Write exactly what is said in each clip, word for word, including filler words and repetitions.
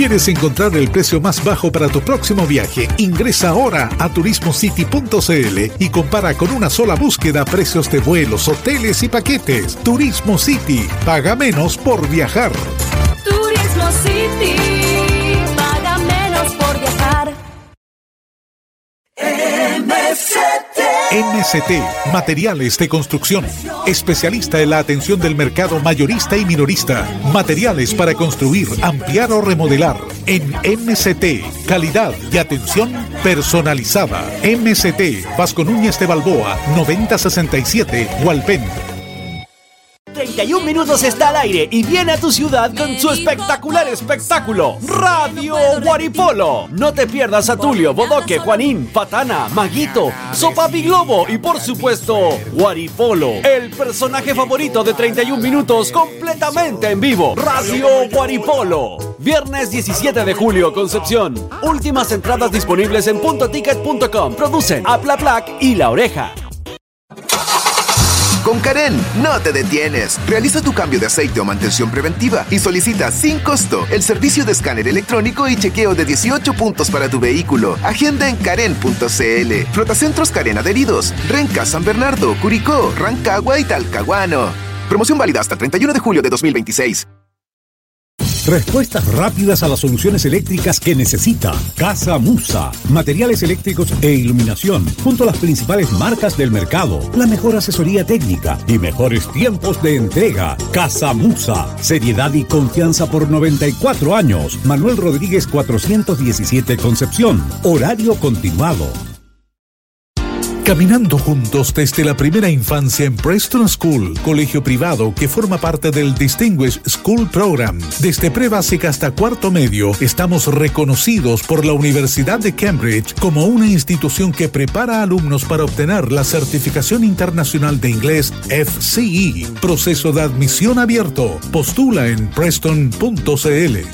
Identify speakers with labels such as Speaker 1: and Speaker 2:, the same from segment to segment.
Speaker 1: ¿Quieres encontrar el precio más bajo para tu próximo viaje? Ingresa ahora a turismo city punto c l y compara con una sola búsqueda precios de vuelos, hoteles y paquetes. Turismo City. Paga menos por viajar.
Speaker 2: Turismo City. Paga menos por viajar.
Speaker 3: M S T.
Speaker 1: M S T, Materiales de Construcción. Especialista en la atención del mercado mayorista y minorista. Materiales para construir, ampliar o remodelar. En M S T, calidad y atención personalizada. M S T, Vasco Núñez de Balboa, noventa sesenta y siete, Hualpén.
Speaker 4: treinta y un minutos está al aire y viene a tu ciudad con su espectacular espectáculo Radio Guaripolo. No te pierdas a Tulio, Bodoque, Juanín, Patana, Maguito, Sopapi Globo y por supuesto Guaripolo, el personaje favorito de treinta y un minutos completamente en vivo. Radio Guaripolo, viernes diecisiete de julio, Concepción. Últimas entradas disponibles en punto ticket punto com. Producen Aplaplac y La Oreja.
Speaker 5: Con Karen, no te detienes. Realiza tu cambio de aceite o mantención preventiva y solicita sin costo el servicio de escáner electrónico y chequeo de dieciocho puntos para tu vehículo. Agenda en karen punto c l. Flotacentros Karen adheridos. Renca, San Bernardo, Curicó, Rancagua y Talcahuano. Promoción válida hasta el treinta y uno de julio de dos mil veintiséis.
Speaker 6: Respuestas rápidas a las soluciones eléctricas que necesita. Casa Musa. Materiales eléctricos e iluminación. Junto a las principales marcas del mercado. La mejor asesoría técnica y mejores tiempos de entrega. Casa Musa. Seriedad y confianza por noventa y cuatro años. Manuel Rodríguez cuatrocientos diecisiete, Concepción. Horario continuado.
Speaker 1: Caminando juntos desde la primera infancia en Preston School, colegio privado que forma parte del Distinguished School Program. Desde pre-básica hasta cuarto medio, estamos reconocidos por la Universidad de Cambridge como una institución que prepara a alumnos para obtener la certificación internacional de inglés F C E. Proceso de admisión abierto. Postula en preston punto c l.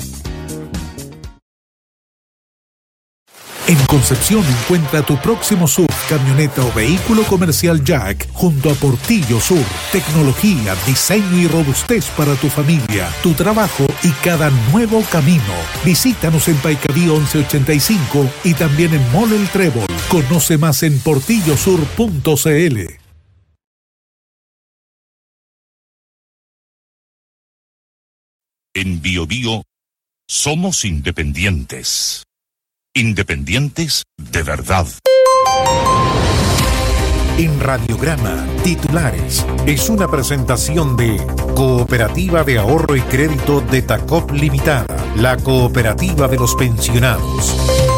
Speaker 1: En Concepción encuentra tu próximo S U V, camioneta o vehículo comercial Jack junto a Portillo Sur. Tecnología, diseño y robustez para tu familia, tu trabajo y cada nuevo camino. Visítanos en Paicaví once ochenta y cinco y también en Mall El Trébol. Conoce más en portillo sur punto c l.
Speaker 7: En Bio Bio somos independientes. Independientes de verdad.
Speaker 8: En Radiograma, titulares. Es una presentación de Cooperativa de Ahorro y Crédito de Tacop Limitada, la cooperativa de los pensionados.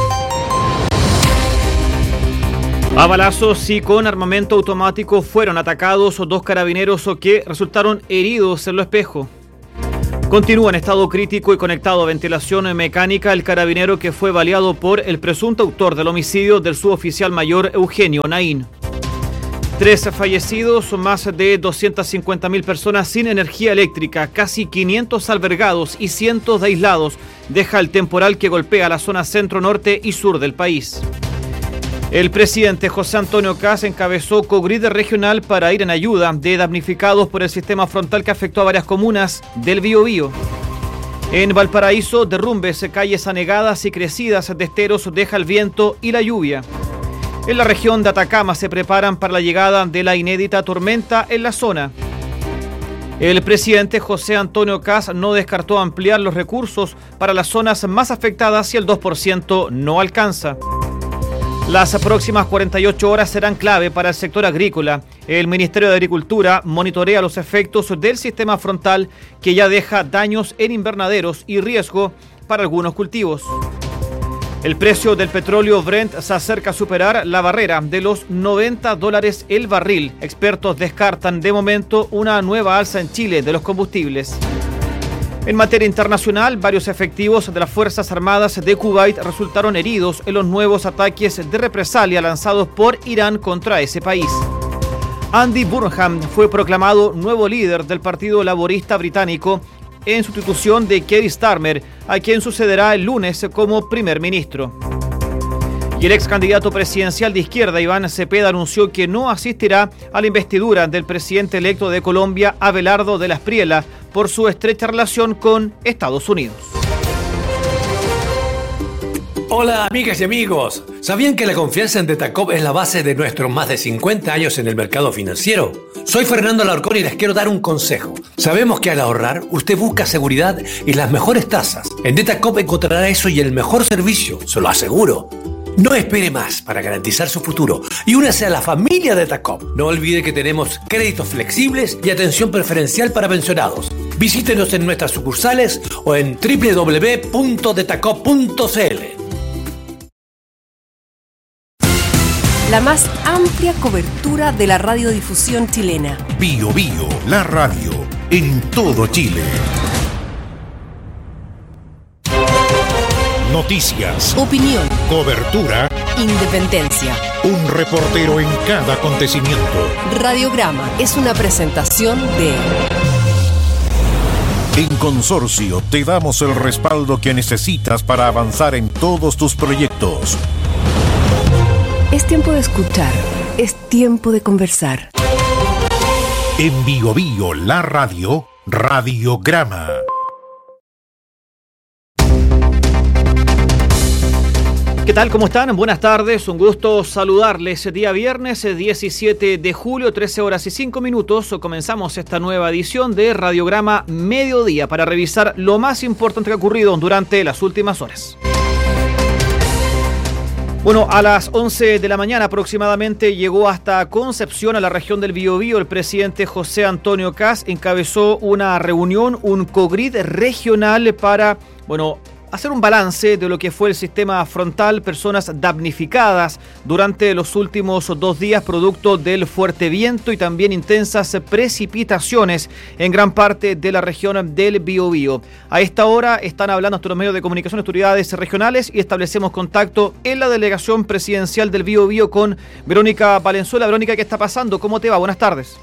Speaker 9: A balazos y con armamento automático fueron atacados dos carabineros que resultaron heridos en Lo Espejo. Continúa en estado crítico y conectado a ventilación mecánica el carabinero que fue baleado por el presunto autor del homicidio del suboficial mayor Eugenio Naín. Tres fallecidos, más de doscientas cincuenta mil personas sin energía eléctrica, casi quinientos albergados y cientos de aislados deja el temporal que golpea la zona centro, norte y sur del país. El presidente José Antonio Kast encabezó Cogrid regional para ir en ayuda de damnificados por el sistema frontal que afectó a varias comunas del Biobío. En Valparaíso, derrumbes, calles anegadas y crecidas de esteros deja el viento y la lluvia. En la región de Atacama se preparan para la llegada de la inédita tormenta en la zona. El presidente José Antonio Kast no descartó ampliar los recursos para las zonas más afectadas si el dos por ciento no alcanza. Las próximas cuarenta y ocho horas serán clave para el sector agrícola. El Ministerio de Agricultura monitorea los efectos del sistema frontal que ya deja daños en invernaderos y riesgo para algunos cultivos. El precio del petróleo Brent se acerca a superar la barrera de los noventa dólares el barril. Expertos descartan de momento una nueva alza en Chile de los combustibles. En materia internacional, varios efectivos de las Fuerzas Armadas de Kuwait resultaron heridos en los nuevos ataques de represalia lanzados por Irán contra ese país. Andy Burnham fue proclamado nuevo líder del Partido Laborista Británico en sustitución de Keir Starmer, a quien sucederá el lunes como primer ministro. Y el ex candidato presidencial de izquierda, Iván Cepeda, anunció que no asistirá a la investidura del presidente electo de Colombia, Abelardo de la Espriella, por su estrecha relación con Estados Unidos.
Speaker 10: Hola amigas y amigos, ¿sabían que la confianza en Detacop es la base de nuestros más de cincuenta años en el mercado financiero? Soy Fernando Alarcón y les quiero dar un consejo. Sabemos que al ahorrar usted busca seguridad y las mejores tasas. En Detacop encontrará eso y el mejor servicio, se lo aseguro. No espere más para garantizar su futuro y únase a la familia Detacop. No olvide que tenemos créditos flexibles y atención preferencial para pensionados. Visítenos en nuestras sucursales o en doble u doble u doble u punto detacop punto c l.
Speaker 11: La más amplia cobertura de la radiodifusión chilena.
Speaker 8: Bio Bio, la radio, en todo Chile. Noticias,
Speaker 11: opinión,
Speaker 8: cobertura,
Speaker 11: independencia.
Speaker 8: Un reportero en cada acontecimiento.
Speaker 11: Radiograma es una presentación de...
Speaker 8: En Consorcio te damos el respaldo que necesitas para avanzar en todos tus proyectos.
Speaker 11: Es tiempo de escuchar, es tiempo de conversar.
Speaker 8: En Bio Bio, la radio, Radiograma.
Speaker 9: ¿Qué tal? ¿Cómo están? Buenas tardes, un gusto saludarles. Día viernes diecisiete de julio, trece horas y cinco minutos. Comenzamos esta nueva edición de Radiograma Mediodía para revisar lo más importante que ha ocurrido durante las últimas horas. Bueno, a las once de la mañana aproximadamente llegó hasta Concepción, a la región del Biobío. El presidente José Antonio Kast encabezó una reunión, un COGRID regional para, bueno, hacer un balance de lo que fue el sistema frontal, personas damnificadas durante los últimos dos días producto del fuerte viento y también intensas precipitaciones en gran parte de la región del Biobío. A esta hora están hablando nuestros medios de comunicación, autoridades regionales, y establecemos contacto en la delegación presidencial del Biobío con Verónica Valenzuela. Verónica, ¿qué está pasando? ¿Cómo te va? Buenas tardes.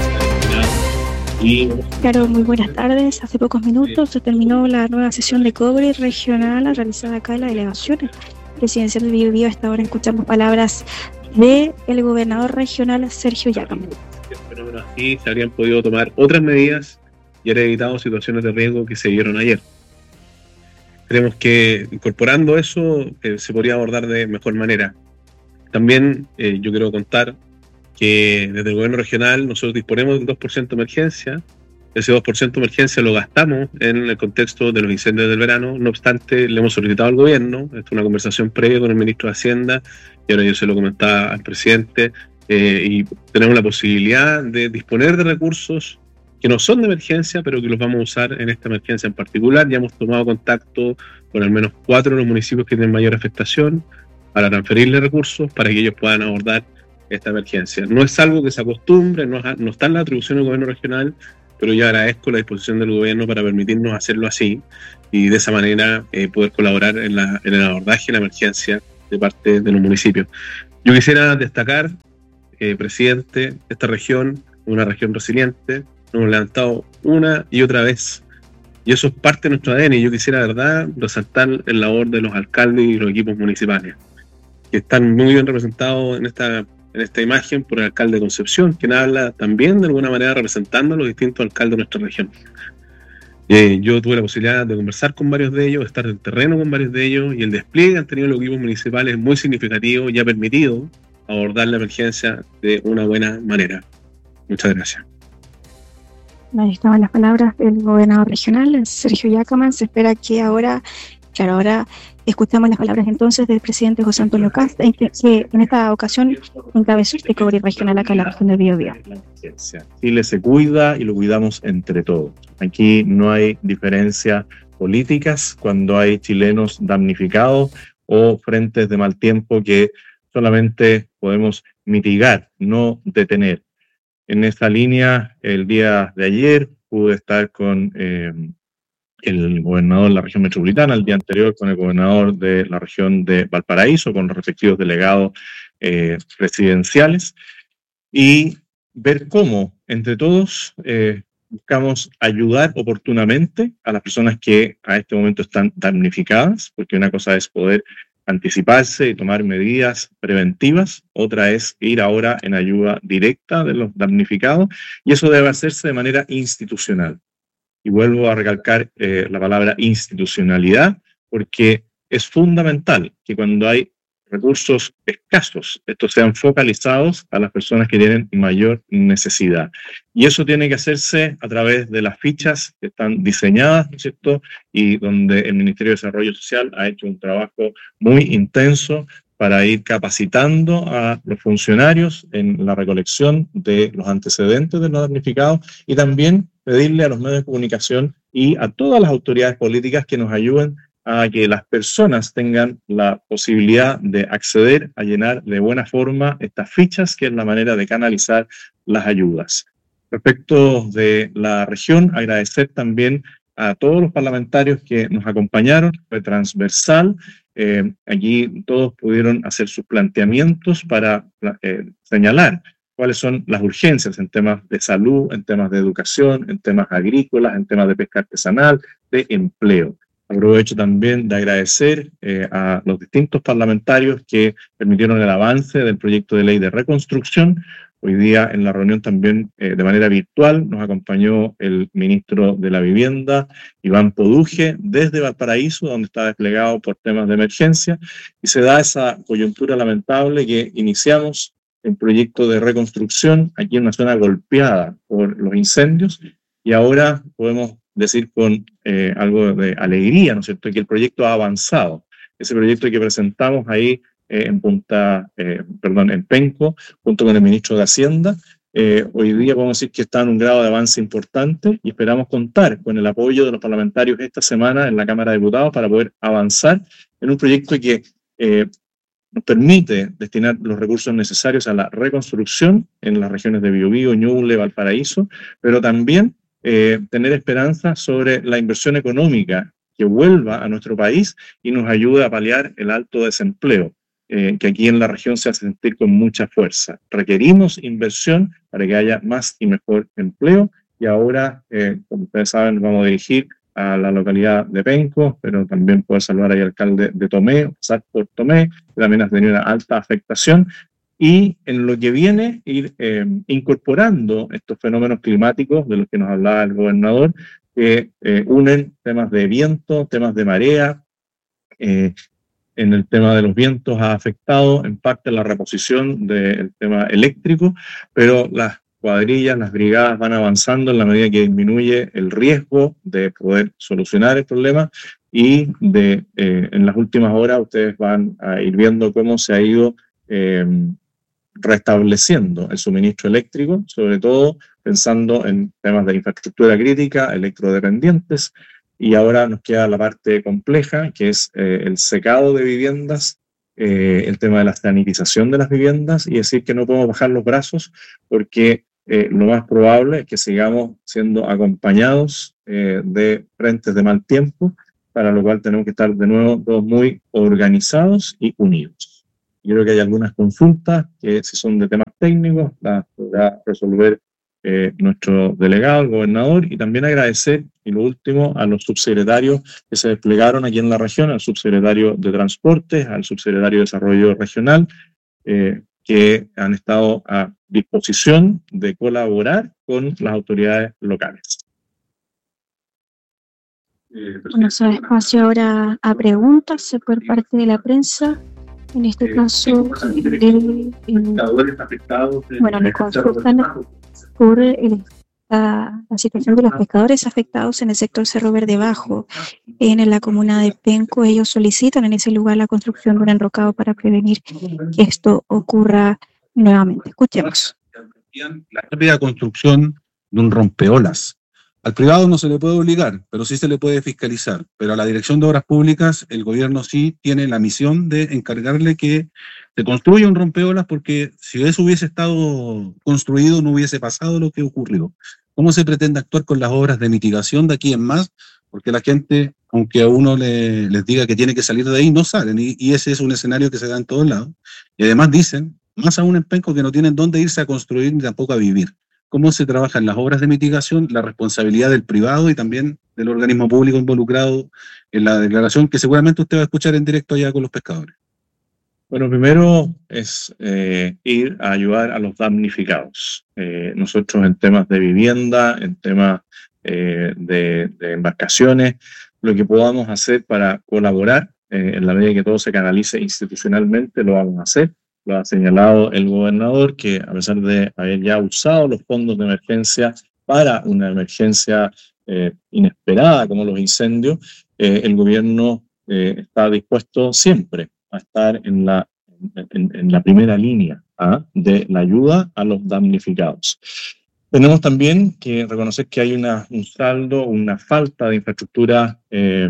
Speaker 12: Claro, muy buenas tardes. Hace pocos minutos se terminó la nueva sesión de COGRID regional realizada acá en la delegación presidencial del Biobío. Hasta ahora escuchamos palabras del gobernador regional Sergio Yácama.
Speaker 13: Fenómeno así se habrían podido tomar otras medidas y haber evitado situaciones de riesgo que se dieron ayer. Creemos que incorporando eso eh, se podría abordar de mejor manera. También eh, yo quiero contar que desde el gobierno regional nosotros disponemos del dos por ciento de emergencia. Ese dos por ciento de emergencia lo gastamos en el contexto de los incendios del verano. No obstante, le hemos solicitado al gobierno, esta es una conversación previa con el ministro de Hacienda, y ahora yo se lo comentaba al presidente, eh, y tenemos la posibilidad de disponer de recursos que no son de emergencia, pero que los vamos a usar en esta emergencia en particular. Ya hemos tomado contacto con al menos cuatro de los municipios que tienen mayor afectación para transferirle recursos para que ellos puedan abordar esta emergencia. No es algo que se acostumbre, no, no está en la atribución del gobierno regional, pero yo agradezco la disposición del gobierno para permitirnos hacerlo así y de esa manera eh, poder colaborar en, la, en el abordaje de la emergencia de parte de los municipios. Yo quisiera destacar, eh, presidente, esta región, una región resiliente, nos hemos levantado una y otra vez, y eso es parte de nuestro A D N, y yo quisiera, de verdad, resaltar el labor de los alcaldes y los equipos municipales, que están muy bien representados en esta en esta imagen por el alcalde de Concepción, quien habla también de alguna manera representando a los distintos alcaldes de nuestra región. Eh, yo tuve la posibilidad de conversar con varios de ellos, de estar en terreno con varios de ellos, y el despliegue que han tenido los equipos municipales es muy significativo y ha permitido abordar la emergencia de una buena manera. Muchas gracias.
Speaker 12: Ahí estaban las palabras del gobernador regional, Sergio Yácama. Se espera que ahora, claro, ahora escuchamos las palabras entonces del presidente José Antonio Kast, que, que en esta ocasión encabezó este COGRID regional acá en la región del Biobío.
Speaker 14: Chile se cuida y lo cuidamos entre todos. Aquí no hay diferencias políticas cuando hay chilenos damnificados o frentes de mal tiempo que solamente podemos mitigar, no detener. En esta línea, el día de ayer pude estar con eh, el gobernador de la región metropolitana, el día anterior con el gobernador de la región de Valparaíso, con los respectivos delegados eh, presidenciales, y ver cómo entre todos eh, buscamos ayudar oportunamente a las personas que a este momento están damnificadas, porque una cosa es poder anticiparse y tomar medidas preventivas, otra es ir ahora en ayuda directa de los damnificados, y eso debe hacerse de manera institucional. Y vuelvo a recalcar eh, la palabra institucionalidad, porque es fundamental que cuando hay recursos escasos, estos sean focalizados a las personas que tienen mayor necesidad. Y eso tiene que hacerse a través de las fichas que están diseñadas, ¿no es cierto? Y donde el Ministerio de Desarrollo Social ha hecho un trabajo muy intenso para ir capacitando a los funcionarios en la recolección de los antecedentes de los damnificados y también pedirle a los medios de comunicación y a todas las autoridades políticas que nos ayuden a que las personas tengan la posibilidad de acceder a llenar de buena forma estas fichas, que es la manera de canalizar las ayudas. Respecto de la región, agradecer también a todos los parlamentarios que nos acompañaron, fue transversal. Eh, allí todos pudieron hacer sus planteamientos para eh, señalar cuáles son las urgencias en temas de salud, en temas de educación, en temas agrícolas, en temas de pesca artesanal, de empleo. Aprovecho también de agradecer eh, a los distintos parlamentarios que permitieron el avance del proyecto de ley de reconstrucción. Hoy día en la reunión también eh, de manera virtual nos acompañó el ministro de la Vivienda, Iván Poduje, desde Valparaíso, donde está desplegado por temas de emergencia, y se da esa coyuntura lamentable que iniciamos el proyecto de reconstrucción aquí en una zona golpeada por los incendios, y ahora podemos decir con eh, algo de alegría, ¿no es cierto?, que el proyecto ha avanzado. Ese proyecto que presentamos ahí eh, en Punta, eh, perdón, en Penco, junto con el ministro de Hacienda, eh, hoy día podemos decir que está en un grado de avance importante y esperamos contar con el apoyo de los parlamentarios esta semana en la Cámara de Diputados para poder avanzar en un proyecto que eh, nos permite destinar los recursos necesarios a la reconstrucción en las regiones de Biobío, Ñuble, Valparaíso, pero también Eh, tener esperanza sobre la inversión económica que vuelva a nuestro país y nos ayude a paliar el alto desempleo, eh, que aquí en la región se hace sentir con mucha fuerza. Requerimos inversión para que haya más y mejor empleo, y ahora, eh, como ustedes saben, vamos a dirigir a la localidad de Penco, pero también puedo saludar al alcalde de Tomé, pasar por Tomé, que también ha tenido una alta afectación. Y en lo que viene, ir eh, incorporando estos fenómenos climáticos de los que nos hablaba el gobernador, que eh, unen temas de viento, temas de marea. Eh, en el tema de los vientos ha afectado en parte la reposición del tema eléctrico, pero las cuadrillas, las brigadas van avanzando en la medida que disminuye el riesgo de poder solucionar el problema, y de eh, en las últimas horas ustedes van a ir viendo cómo se ha ido eh, restableciendo el suministro eléctrico, sobre todo pensando en temas de infraestructura crítica, electrodependientes, y ahora nos queda la parte compleja, que es eh, el secado de viviendas, eh, el tema de la sanitización de las viviendas, y decir que no podemos bajar los brazos porque eh, lo más probable es que sigamos siendo acompañados eh, de frentes de mal tiempo, para lo cual tenemos que estar de nuevo todos muy organizados y unidos. Yo creo que hay algunas consultas que, si son de temas técnicos, las podrá resolver eh, nuestro delegado, el gobernador, y también agradecer, y lo último, a los subsecretarios que se desplegaron aquí en la región, al subsecretario de Transportes, al subsecretario de Desarrollo Regional, eh, que han estado a disposición de colaborar con las autoridades locales.
Speaker 12: Bueno, se da espacio ahora a preguntas por parte de la prensa. En este caso, el, el, bueno, le consultan por el, la, la situación de los pescadores afectados en el sector Cerro Verde Bajo, en la comuna de Penco. Ellos solicitan en ese lugar la construcción de un enrocado para prevenir que esto ocurra nuevamente. Escuchemos.
Speaker 15: La rápida construcción de un rompeolas. Al privado no se le puede obligar, pero sí se le puede fiscalizar. Pero a la Dirección de Obras Públicas, el gobierno sí tiene la misión de encargarle que se construya un rompeolas, porque si eso hubiese estado construido no hubiese pasado lo que ocurrió. ¿Cómo se pretende actuar con las obras de mitigación de aquí en más? Porque la gente, aunque a uno le, les diga que tiene que salir de ahí, no salen. Y, y ese es un escenario que se da en todos lados. Y además dicen, más aún en Penco, que no tienen dónde irse a construir ni tampoco a vivir. ¿Cómo se trabaja en las obras de mitigación? La responsabilidad del privado y también del organismo público involucrado en la declaración que seguramente usted va a escuchar en directo allá con los pescadores.
Speaker 14: Bueno, primero es eh, ir a ayudar a los damnificados. Eh, nosotros en temas de vivienda, en temas eh, de, de embarcaciones, lo que podamos hacer para colaborar eh, en la medida que todo se canalice institucionalmente, lo vamos a hacer. Lo ha señalado el gobernador, que a pesar de haber ya usado los fondos de emergencia para una emergencia eh, inesperada como los incendios, eh, el gobierno eh, está dispuesto siempre a estar en la, en, en la primera línea ¿ah? de la ayuda a los damnificados. Tenemos también que reconocer que hay una, un saldo, una falta de infraestructura eh,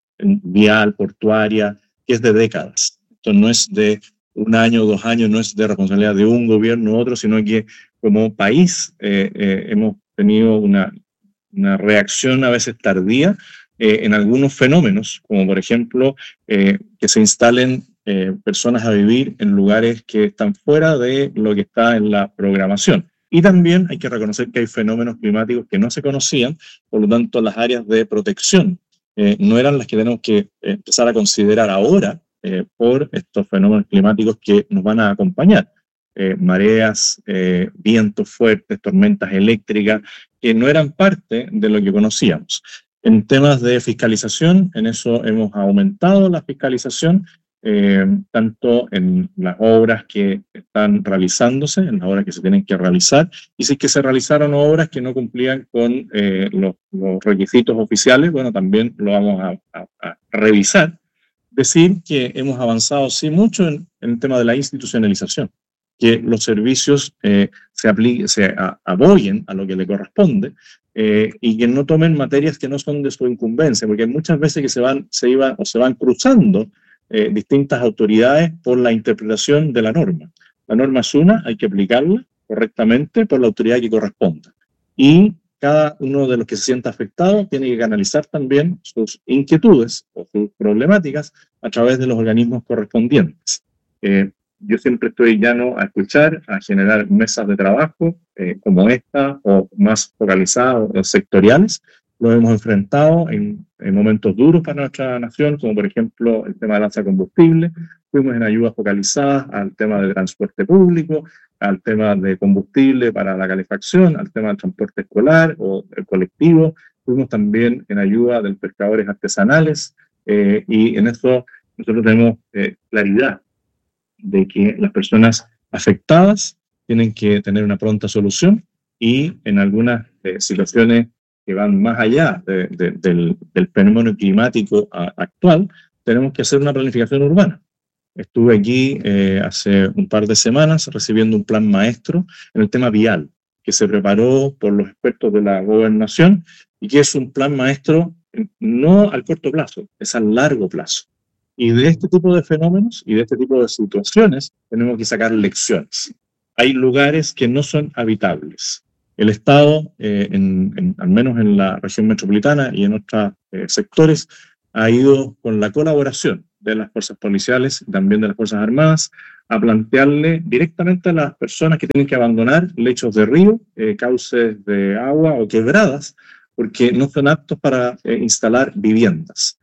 Speaker 14: vial, portuaria, que es de décadas. Esto no es de un año, dos años, no es de responsabilidad de un gobierno u otro, sino que como país eh, eh, hemos tenido una, una reacción a veces tardía eh, en algunos fenómenos, como por ejemplo eh, que se instalen eh, personas a vivir en lugares que están fuera de lo que está en la programación. Y también hay que reconocer que hay fenómenos climáticos que no se conocían, por lo tanto las áreas de protección eh, no eran las que tenemos que empezar a considerar ahora eh, por estos fenómenos climáticos que nos van a acompañar. Eh, mareas, eh, vientos fuertes, tormentas eléctricas, que no eran parte de lo que conocíamos. En temas de fiscalización, en eso hemos aumentado la fiscalización, eh, tanto en las obras que están realizándose, en las obras que se tienen que realizar, y si es que se realizaron obras que no cumplían con eh, los, los requisitos oficiales, bueno, también lo vamos a, a, a revisar. Decir que hemos avanzado sí mucho en, en el tema de la institucionalización, que los servicios eh, se, apliquen, se a, aboyen a lo que le corresponde eh, y que no tomen materias que no son de su incumbencia, porque hay muchas veces que se van, se iba, o se van cruzando eh, distintas autoridades por la interpretación de la norma. La norma es una, hay que aplicarla correctamente por la autoridad que corresponda. Y cada uno de los que se sienta afectado tiene que canalizar también sus inquietudes o sus problemáticas a través de los organismos correspondientes. Eh, Yo siempre estoy llano a escuchar, a generar mesas de trabajo eh, como esta o más focalizadas o sectoriales. Lo hemos enfrentado en, en momentos duros para nuestra nación, como por ejemplo el tema del alza de combustible. Fuimos en ayudas focalizadas al tema del transporte público, al tema de combustible para la calefacción, al tema del transporte escolar o el colectivo. Fuimos también en ayuda de los pescadores artesanales eh, y en eso nosotros tenemos eh, claridad de que las personas afectadas tienen que tener una pronta solución y en algunas eh, situaciones que van más allá de, de, del, del fenómeno climático a, actual, tenemos que hacer una planificación urbana. Estuve aquí eh, hace un par de semanas recibiendo un plan maestro en el tema vial, que se preparó por los expertos de la gobernación y que es un plan maestro no al corto plazo, es a largo plazo. Y de este tipo de fenómenos y de este tipo de situaciones tenemos que sacar lecciones. Hay lugares que no son habitables. El Estado, eh, en, en, al menos en la región metropolitana y en otros eh, sectores, ha ido con la colaboración de las fuerzas policiales y también de las Fuerzas Armadas a plantearle directamente a las personas que tienen que abandonar lechos de río, eh, cauces de agua o quebradas, porque no son aptos para eh, instalar viviendas.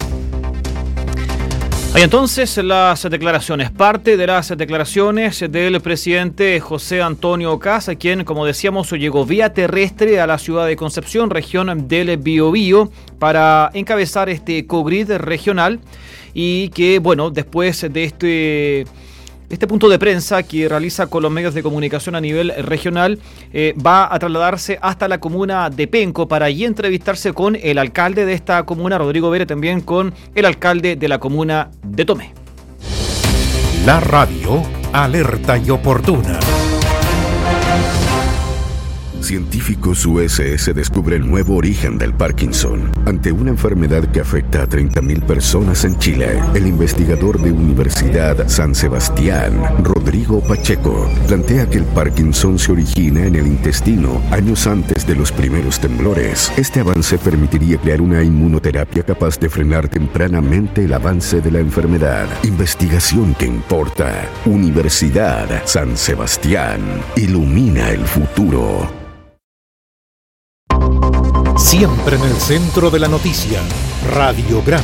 Speaker 9: Hay entonces las declaraciones, parte de las declaraciones del presidente José Antonio Kast, quien, como decíamos, llegó vía terrestre a la ciudad de Concepción, región del Biobío, para encabezar este COGRID regional y que, bueno, después de este... Este punto de prensa que realiza con los medios de comunicación a nivel regional eh, va a trasladarse hasta la comuna de Penco para allí entrevistarse con el alcalde de esta comuna, Rodrigo Vera, también con el alcalde de la comuna de Tomé.
Speaker 8: La radio alerta y oportuna.
Speaker 16: Científicos U S S descubre el nuevo origen del Parkinson. Ante una enfermedad que afecta a treinta mil personas en Chile, el investigador de Universidad San Sebastián, Rodrigo Pacheco, plantea que el Parkinson se origina en el intestino años antes de los primeros temblores. Este avance permitiría crear una inmunoterapia capaz de frenar tempranamente el avance de la enfermedad. Investigación que importa. Universidad San Sebastián. Ilumina el futuro.
Speaker 8: Siempre en el centro de la noticia, Radiograma.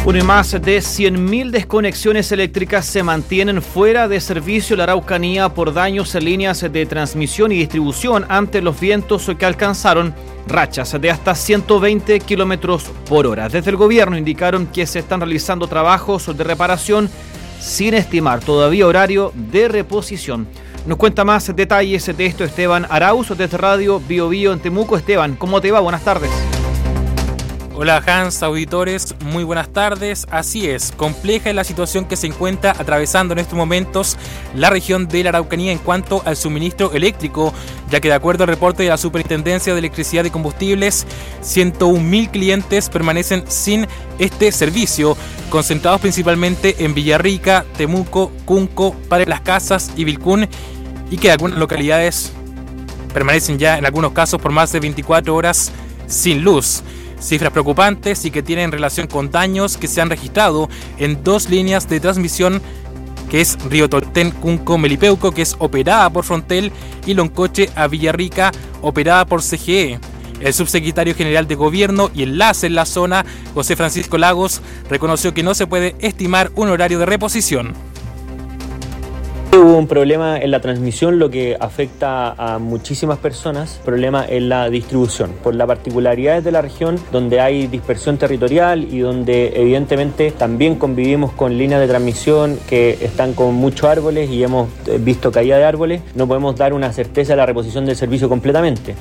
Speaker 9: Bueno, y más de cien mil desconexiones eléctricas se mantienen fuera de servicio en la Araucanía por daños en líneas de transmisión y distribución ante los vientos que alcanzaron rachas de hasta ciento veinte kilómetros por hora. Desde el gobierno indicaron que se están realizando trabajos de reparación sin estimar todavía horario de reposición. Nos cuenta más detalles de esto Esteban Arauz desde Radio Bio Bio en Temuco. Esteban, ¿cómo te va? Buenas tardes.
Speaker 17: Hola Hans, auditores, muy buenas tardes. Así es, compleja es la situación que se encuentra atravesando en estos momentos la región de la Araucanía en cuanto al suministro eléctrico, ya que de acuerdo al reporte de la Superintendencia de Electricidad y Combustibles, ciento un mil clientes permanecen sin este servicio, concentrados principalmente en Villarrica, Temuco, Cunco, Padre Las Casas y Vilcún, y que algunas localidades permanecen ya en algunos casos por más de veinticuatro horas sin luz. Cifras preocupantes y que tienen relación con daños que se han registrado en dos líneas de transmisión, que es Río Tolten, Cunco, Melipeuco, que es operada por Frontel, y Loncoche a Villarrica, operada por C G E. El subsecretario general de Gobierno y Enlace en la zona, José Francisco Lagos, reconoció que no se puede estimar un horario de reposición.
Speaker 18: Hubo un problema en la transmisión, lo que afecta a muchísimas personas, problema en la distribución, por las particularidades de la región donde hay dispersión territorial y donde evidentemente también convivimos con líneas de transmisión que están con muchos árboles y hemos visto caída de árboles, no podemos dar una certeza de la reposición del servicio completamente.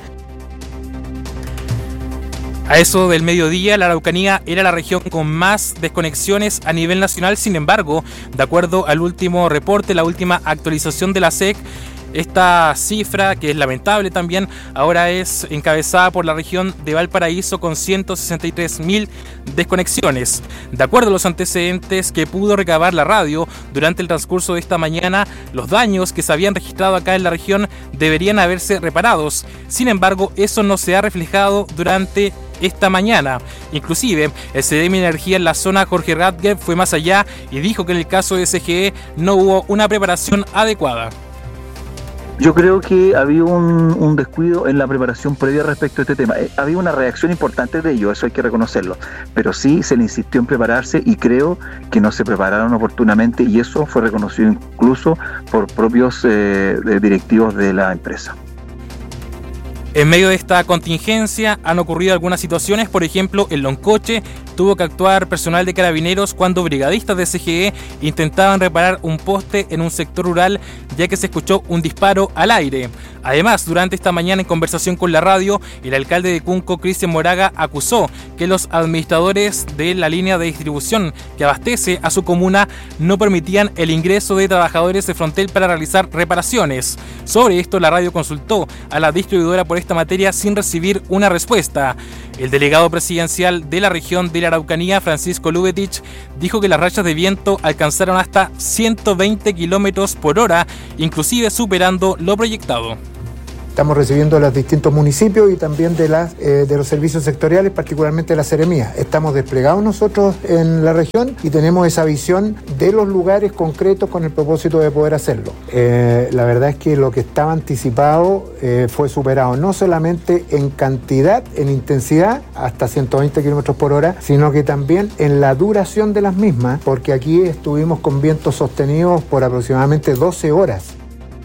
Speaker 17: A eso del mediodía, la Araucanía era la región con más desconexiones a nivel nacional. Sin embargo, de acuerdo al último reporte, la última actualización de la S E C, esta cifra, que es lamentable también, ahora es encabezada por la región de Valparaíso con ciento sesenta y tres mil desconexiones. De acuerdo a los antecedentes que pudo recabar la radio durante el transcurso de esta mañana, los daños que se habían registrado acá en la región deberían haberse reparados. Sin embargo, eso no se ha reflejado durante esta mañana. Inclusive, el C D M de Energía en la zona, Jorge Radger, fue más allá y dijo que en el caso de C G E no hubo una preparación adecuada.
Speaker 19: Yo creo que había un, un descuido en la preparación previa respecto a este tema. Eh, había una reacción importante de ello, eso hay que reconocerlo. Pero sí se le insistió en prepararse y creo que no se prepararon oportunamente y eso fue reconocido incluso por propios eh, directivos de la empresa.
Speaker 17: En medio de esta contingencia han ocurrido algunas situaciones, por ejemplo, en Loncoche tuvo que actuar personal de carabineros cuando brigadistas de C G E intentaban reparar un poste en un sector rural, ya que se escuchó un disparo al aire. Además, durante esta mañana en conversación con la radio, el alcalde de Cunco, Cristian Moraga, acusó que los administradores de la línea de distribución que abastece a su comuna no permitían el ingreso de trabajadores de Frontel para realizar reparaciones. Sobre esto, la radio consultó a la distribuidora por esta materia sin recibir una respuesta. El delegado presidencial de la región de la Araucanía, Francisco Lubetich, dijo que las rachas de viento alcanzaron hasta ciento veinte kilómetros por hora, inclusive superando lo proyectado.
Speaker 20: Estamos recibiendo de los distintos municipios y también de, las, eh, de los servicios sectoriales, particularmente de la Seremía. Estamos desplegados nosotros en la región y tenemos esa visión de los lugares concretos con el propósito de poder hacerlo. Eh, la verdad es que lo que estaba anticipado eh, fue superado, no solamente en cantidad, en intensidad, hasta ciento veinte kilómetros por hora, sino que también en la duración de las mismas, porque aquí estuvimos con vientos sostenidos por aproximadamente doce horas.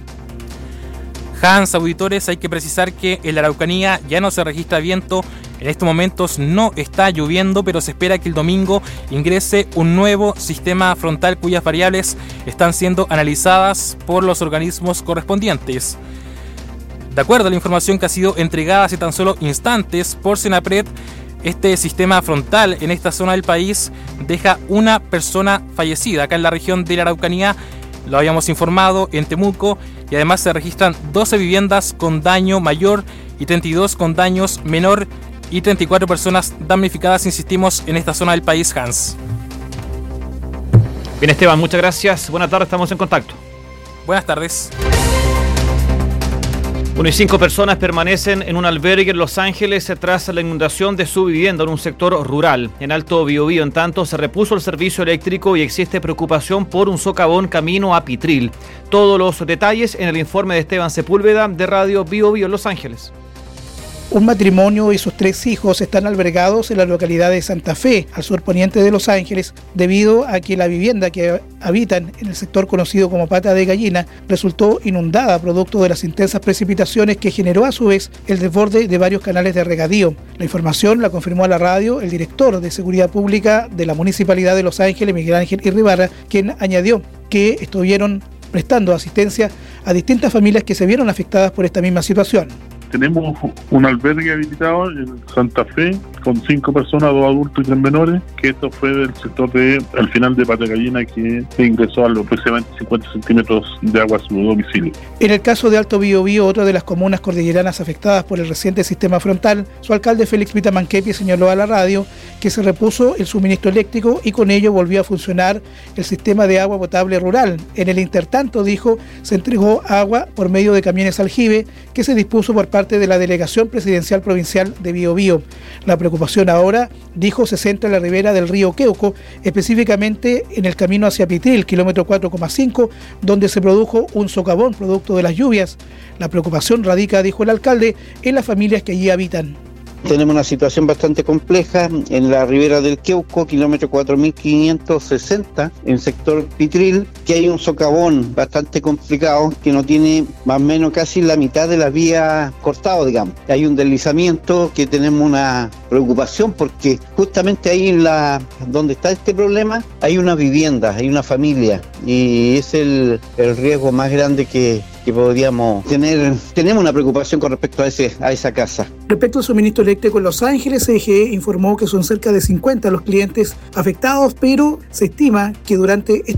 Speaker 17: Hans, auditores, hay que precisar que en la Araucanía ya no se registra viento, en estos momentos no está lloviendo, pero se espera que el domingo ingrese un nuevo sistema frontal cuyas variables están siendo analizadas por los organismos correspondientes. De acuerdo a la información que ha sido entregada hace tan solo instantes por Senapred, este sistema frontal en esta zona del país deja una persona fallecida acá en la región de la Araucanía. Lo habíamos informado en Temuco y además se registran doce viviendas con daño mayor y treinta y dos con daños menor y treinta y cuatro personas damnificadas, insistimos, en esta zona del país, Hans.
Speaker 9: Bien, Esteban, muchas gracias. Buenas tardes, estamos en contacto.
Speaker 17: Buenas tardes.
Speaker 9: Bueno, y cinco personas permanecen en un albergue en Los Ángeles tras la inundación de su vivienda en un sector rural. En Alto Biobío, en tanto, se repuso el servicio eléctrico y existe preocupación por un socavón camino a Pitril. Todos los detalles en el informe de Esteban Sepúlveda de Radio Biobío en Los Ángeles.
Speaker 21: Un matrimonio y sus tres hijos están albergados en la localidad de Santa Fe, al sur poniente de Los Ángeles, debido a que la vivienda que habitan en el sector conocido como Pata de Gallina resultó inundada producto de las intensas precipitaciones que generó a su vez el desborde de varios canales de regadío. La información la confirmó a la radio el director de Seguridad Pública de la Municipalidad de Los Ángeles, Miguel Ángel Irribarra, quien añadió que estuvieron prestando asistencia a distintas familias que se vieron afectadas por esta misma situación.
Speaker 22: Tenemos un albergue habilitado en Santa Fe con cinco personas, dos adultos y tres menores, que esto fue del sector de, al final de Pata Gallina, que ingresó a los aproximadamente cincuenta centímetros de agua a su domicilio.
Speaker 21: En el caso de Alto Biobío, otra de las comunas cordilleranas afectadas por el reciente sistema frontal, su alcalde Félix Vitamanquepi señaló a la radio que se repuso el suministro eléctrico y con ello volvió a funcionar el sistema de agua potable rural. En el intertanto, dijo, se entregó agua por medio de camiones aljibe que se dispuso por parte de la Delegación Presidencial Provincial de Biobío. La preocupación ahora, dijo, se centra en la ribera del río Queuco, específicamente en el camino hacia Pitril, kilómetro cuatro coma cinco, donde se produjo un socavón producto de las lluvias. La preocupación radica, dijo el alcalde, en las familias que allí habitan.
Speaker 23: Tenemos una situación bastante compleja en la ribera del Queuco, kilómetro cuatro mil quinientos sesenta, en el sector Pitril, que hay un socavón bastante complicado que no tiene más o menos casi la mitad de la vía cortado, digamos. Hay un deslizamiento que tenemos una preocupación porque justamente ahí en la donde está este problema hay una vivienda, hay una familia y es el, el riesgo más grande que que podríamos tener. Tenemos una preocupación con respecto a, ese, a esa casa.
Speaker 21: Respecto al suministro eléctrico en Los Ángeles, C G E informó que son cerca de cincuenta los clientes afectados, pero se estima que durante